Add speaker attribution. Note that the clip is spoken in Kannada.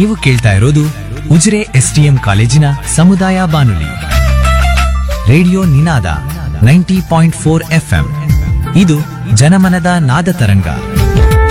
Speaker 1: ನೀವು ಕೇಳ್ತಾ ಇರೋದು ಉಜಿರೆ ಎಸ್ಟಿಎಂ ಕಾಲೇಜಿನ ಸಮುದಾಯ ಬಾನುಲಿ ರೇಡಿಯೋ ನಿನಾದ 90.4 FM. ಇದು ಜನಮನದ ನಾದ ತರಂಗ.